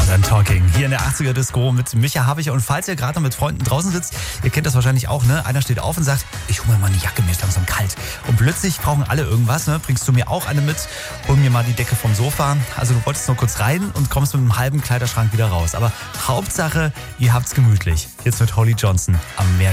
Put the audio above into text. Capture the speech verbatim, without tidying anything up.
Modern Talking. Hier in der achtziger Disco mit Micha Habicher. Und falls ihr gerade mit Freunden draußen sitzt, ihr kennt das wahrscheinlich auch, ne? Einer steht auf und sagt, ich hole mir mal eine Jacke, mir ist langsam kalt. Und plötzlich brauchen alle irgendwas, ne? Bringst du mir auch eine mit? Hol mir mal die Decke vom Sofa. Also du wolltest nur kurz rein und kommst mit einem halben Kleiderschrank wieder raus. Aber Hauptsache, ihr habt's gemütlich. Jetzt mit Holly Johnson am Meer.